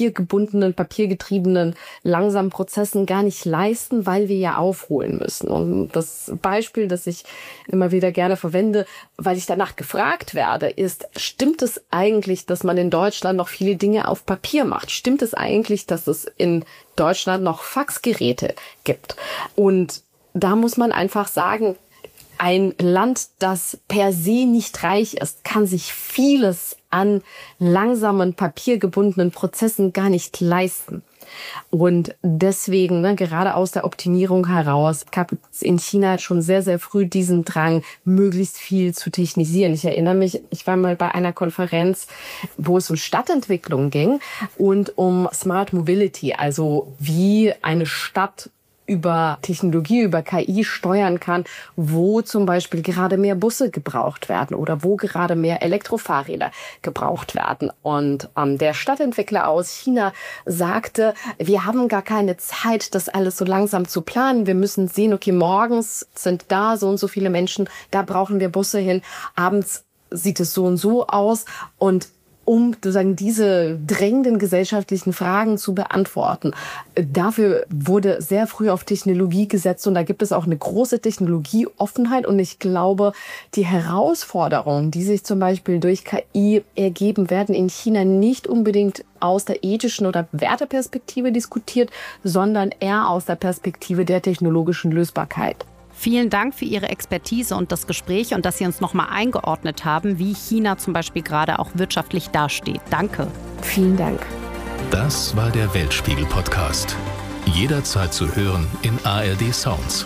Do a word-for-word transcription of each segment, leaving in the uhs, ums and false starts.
papiergebundenen, papiergetriebenen, langsamen Prozessen gar nicht leisten, weil wir ja aufholen müssen. Und das Beispiel, das ich immer wieder gerne verwende, weil ich danach gefragt werde, ist, stimmt es eigentlich, dass man in Deutschland noch viele Dinge auf Papier macht? Stimmt es eigentlich, dass es in Deutschland noch Faxgeräte gibt? Und da muss man einfach sagen, ein Land, das per se nicht reich ist, kann sich vieles an langsamen, papiergebundenen Prozessen gar nicht leisten. Und deswegen, ne, gerade aus der Optimierung heraus, gab es in China schon sehr, sehr früh diesen Drang, möglichst viel zu technisieren. Ich erinnere mich, ich war mal bei einer Konferenz, wo es um Stadtentwicklung ging und um Smart Mobility, also wie eine Stadt über Technologie, über K I steuern kann, wo zum Beispiel gerade mehr Busse gebraucht werden oder wo gerade mehr Elektrofahrräder gebraucht werden. Und ähm, der Stadtentwickler aus China sagte, wir haben gar keine Zeit, das alles so langsam zu planen. Wir müssen sehen, okay, morgens sind da so und so viele Menschen, da brauchen wir Busse hin. Abends sieht es so und so aus. Und um sozusagen diese drängenden gesellschaftlichen Fragen zu beantworten. Dafür wurde sehr früh auf Technologie gesetzt und da gibt es auch eine große Technologieoffenheit und ich glaube, die Herausforderungen, die sich zum Beispiel durch K I ergeben, werden in China nicht unbedingt aus der ethischen oder Werteperspektive diskutiert, sondern eher aus der Perspektive der technologischen Lösbarkeit. Vielen Dank für Ihre Expertise und das Gespräch und dass Sie uns nochmal eingeordnet haben, wie China zum Beispiel gerade auch wirtschaftlich dasteht. Danke. Vielen Dank. Das war der Weltspiegel-Podcast. Jederzeit zu hören in A R D Sounds.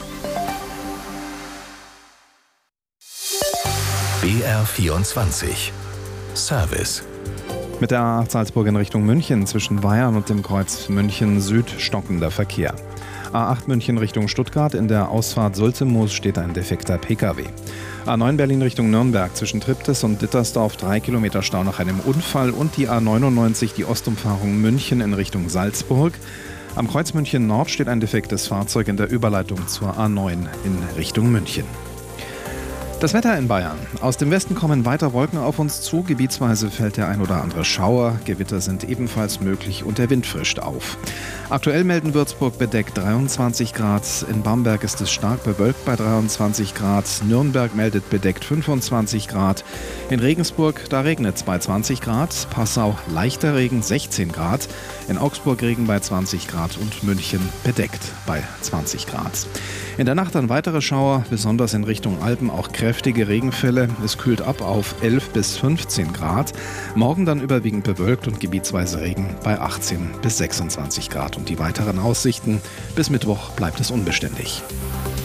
B R vierundzwanzig. Service. Mit der A acht Salzburg in Richtung München zwischen Weyarn und dem Kreuz München Süd stockender Verkehr. A acht München Richtung Stuttgart, in der Ausfahrt Sulzemoos steht ein defekter P K W. A neun Berlin Richtung Nürnberg zwischen Triptis und Dittersdorf drei Kilometer Stau nach einem Unfall und die A neunundneunzig, die Ostumfahrung München in Richtung Salzburg. Am Kreuz München Nord steht ein defektes Fahrzeug in der Überleitung zur A neun in Richtung München. Das Wetter in Bayern. Aus dem Westen kommen weiter Wolken auf uns zu. Gebietsweise fällt der ein oder andere Schauer. Gewitter sind ebenfalls möglich und der Wind frischt auf. Aktuell melden Würzburg bedeckt dreiundzwanzig Grad. In Bamberg ist es stark bewölkt bei dreiundzwanzig Grad. Nürnberg meldet bedeckt fünfundzwanzig Grad. In Regensburg, da regnet es bei zwanzig Grad. Passau leichter Regen sechzehn Grad. In Augsburg Regen bei zwanzig Grad und München bedeckt bei zwanzig Grad. In der Nacht dann weitere Schauer, besonders in Richtung Alpen auch kräftige Regenfälle. Es kühlt ab auf elf bis fünfzehn Grad. Morgen dann überwiegend bewölkt und gebietsweise Regen bei achtzehn bis sechsundzwanzig Grad. Und die weiteren Aussichten: bis Mittwoch bleibt es unbeständig.